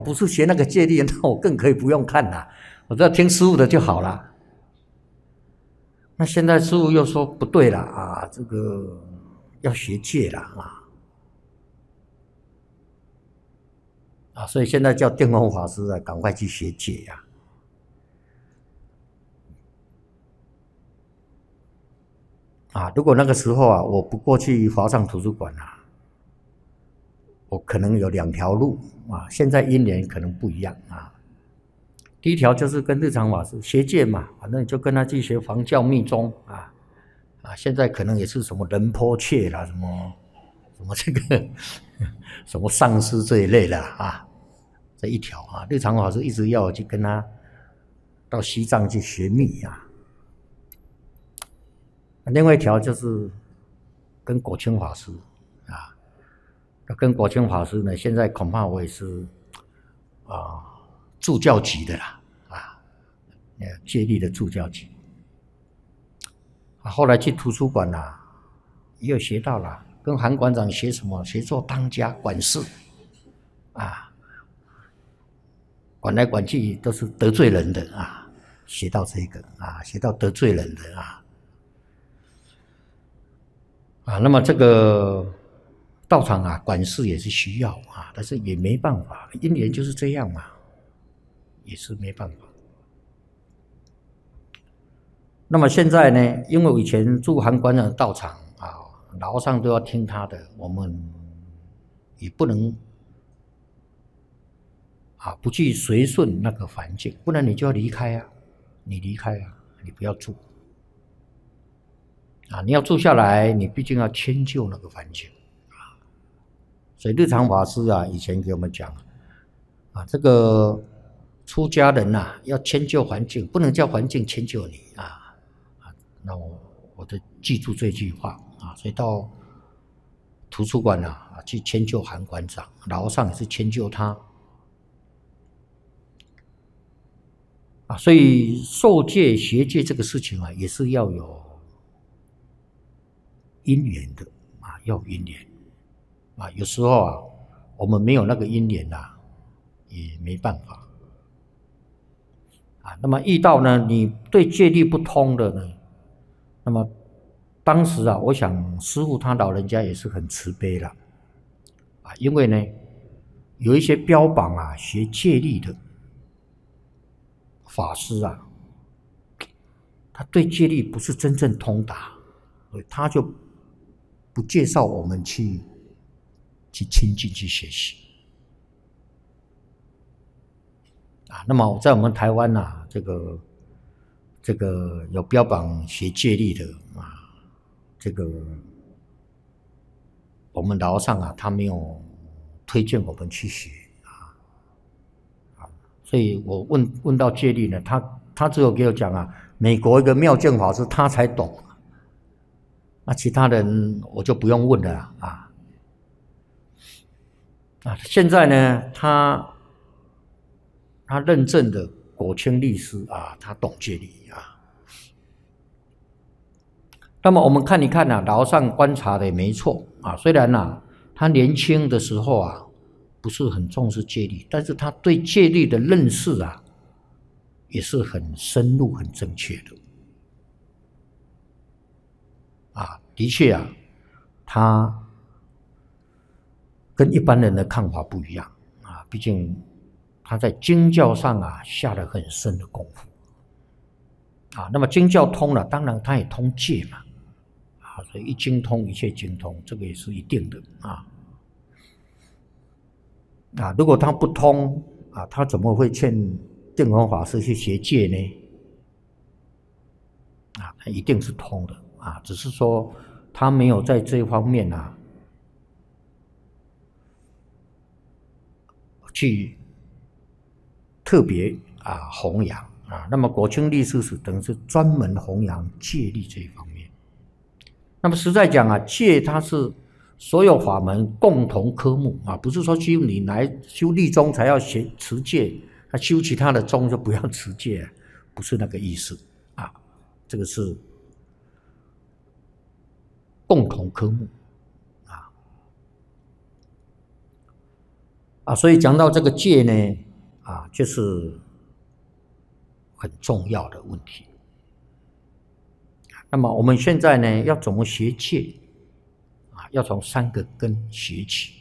不是学那个戒律，那我更可以不用看了，我只要听师父的就好了。那现在师父又说不对了啊，这个要学戒了所以现在叫电光法师啊，赶快去学戒如果那个时候啊，我不过去华藏图书馆我可能有两条路现在因缘可能不一样第一条就是跟日常法师学戒嘛，反正你就跟他去学防教密宗现在可能也是什么仁波切啦，什么这个什么上师这一类的这一条日常法师一直要我去跟他到西藏去学密另外一条就是跟果清法师跟果清法师呢，现在恐怕我也是助教级的啦戒律的助教级后来去图书馆也有学到了，跟韩馆长学什么？学做当家管事管来管去都是得罪人的学到这个学到得罪人的那么这个道场管事也是需要但是也没办法，因缘就是这样嘛，也是没办法。那么现在呢，因为我以前住韩馆长的道场楼上都要听他的，我们也不能不去随顺那个环境，不然你就要离开你离开你不要住你要住下来，你毕竟要迁就那个环境所以日常法师以前给我们讲这个出家人要迁就环境，不能叫环境迁就你那我就记住这句话所以到图书馆去迁就韩馆长，楼上也是迁就他所以受戒学戒这个事情也是要有因缘的要有因缘有时候我们没有那个因缘也没办法那么遇到呢，你对戒律不通的呢，那么当时我想师父他老人家也是很慈悲了因为呢，有一些标榜学戒律的法师他对戒律不是真正通达，所以他就不介绍我们去亲近去学习那么在我们台湾这个有标榜学戒律的这个我们楼上他没有推荐我们去学所以我问到戒律呢，他只有给我讲美国一个妙见法师他才懂那其他人我就不用问了现在呢，他认证的果清律师他懂戒律那么我们看一看楼上观察的也没错虽然他年轻的时候不是很重视戒律，但是他对戒律的认识也是很深入很正确的的确他跟一般人的看法不一样毕竟他在经教上下了很深的功夫那么经教通了，当然他也通戒嘛所以一经通一切经通，这个也是一定的如果他不通他怎么会劝净空法师去学戒呢他一定是通的只是说他没有在这方面去特别弘扬那么果清律师是等于是专门弘扬戒律这一方面。那么实在讲戒它是所有法门共同科目不是说只有你来修律宗才要持戒，修其他的宗就不要持戒不是那个意思这个是共同科目所以讲到这个戒呢，就是很重要的问题。那么我们现在呢，要怎么学戒？要从3个根学起。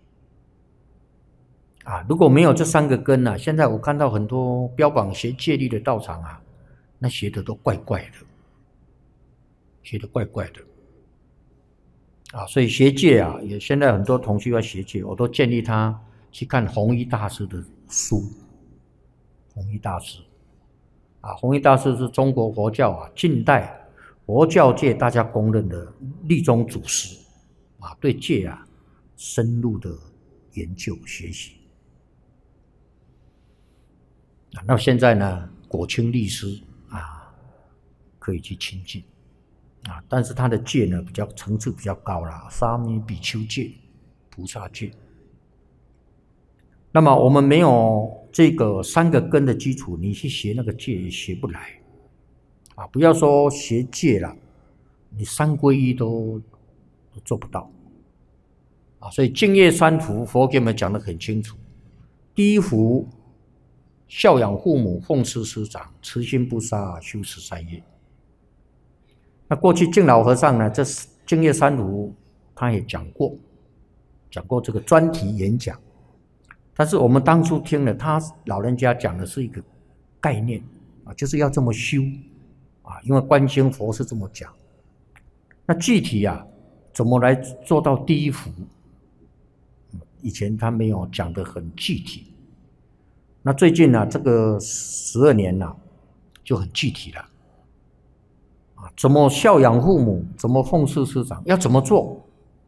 如果没有这3个根现在我看到很多标榜学戒律的道场那学的都怪怪的，学的怪怪的。所以学戒也现在很多同学要学戒，我都建议他去看弘一大师的书。弘一大师弘一大师是中国佛教近代佛教界大家公认的立宗祖师对戒深入的研究学习。那现在呢，果清律师可以去亲近但是他的戒呢层次比较高啦，沙弥比丘戒、菩萨戒。那么我们没有这个3个根的基础，你去学那个戒也学不来不要说学戒了，你3皈依都做不到所以净业3福佛给我们讲得很清楚。第一福，孝养父母，奉事师长，慈心不杀，修13业。那过去净老和尚呢，这净业3福他也讲过这个专题演讲，但是我们当初听了他老人家讲的是一个概念就是要这么修因为观心佛是这么讲。那具体怎么来做到第一福？以前他没有讲得很具体。那最近这个12年就很具体了怎么孝养父母，怎么奉事师长，要怎么做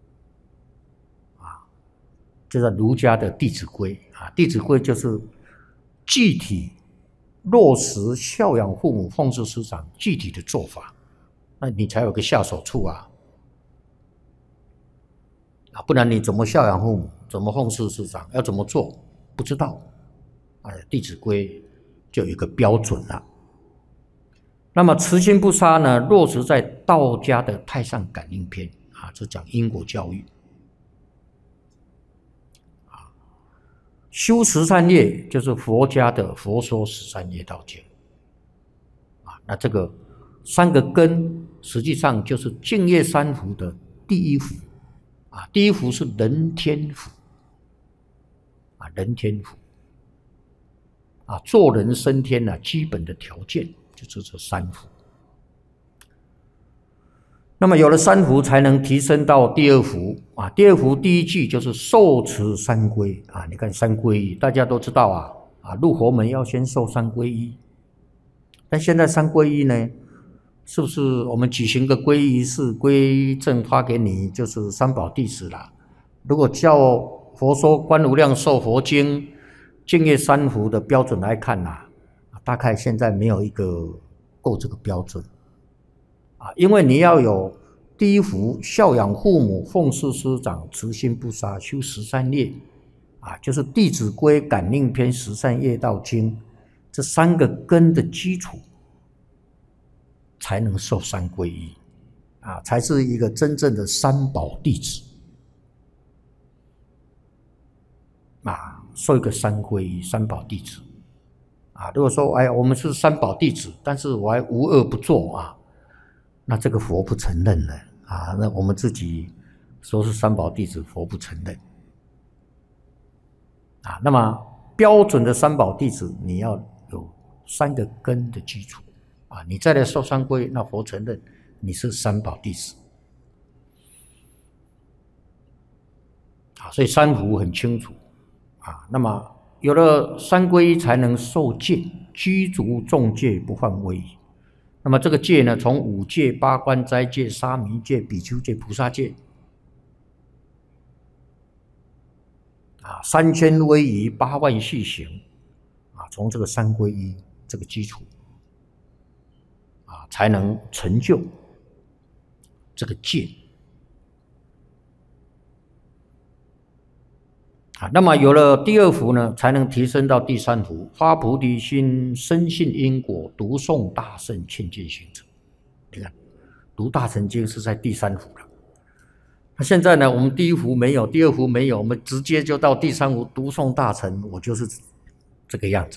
这是儒家的《弟子规》《弟子规》就是具体落实孝养父母、奉事师长具体的做法，那你才有个下手处不然你怎么孝养父母，怎么奉事师长，要怎么做不知道《弟子规》就有一个标准了。那么慈心不杀呢，落实在道家的太上感应篇这讲因果教育修13业就是佛家的佛说13业道经那这个3个根实际上就是净业3福的第一福第一福是人天福人天福做人升天基本的条件就是这3福。那么有了3福才能提升到第2福第2福第一句就是受持3皈你看3皈依大家都知道入佛门要先受3皈依。但现在3皈依呢，是不是我们举行个皈依仪式，皈依证发给你就是3宝弟子了？如果叫佛说观无量寿佛经净业3福的标准来看大概现在没有一个够这个标准因为你要有第一福孝养父母，奉事师长，慈心不杀，修13业就是《弟子规》感应篇13业道经这3个根的基础，才能受3皈依才是一个真正的3宝弟子受一个3皈依3宝弟子如果说我们是3宝弟子，但是我还无恶不作那这个佛不承认了那我们自己说是3宝弟子，佛不承认那么标准的3宝弟子，你要有3个根的基础你再来受3皈依，那佛承认你是3宝弟子所以3福很清楚那么有了3皈依才能受戒，居足众戒，不犯威仪。那么这个戒呢，从5戒、8关斋戒、沙弥戒、比丘戒、菩萨戒3000威仪、8万细行从这个3皈依这个基础才能成就这个戒那么有了第2福呢，才能提升到第3福，发菩提心，深信因果，读诵大乘，劝诫行者。你看，读大乘经是在第3福了。 那现在呢，我们第一幅没有，第二幅没有，我们直接就到第三幅读诵大成，我就是这个样子。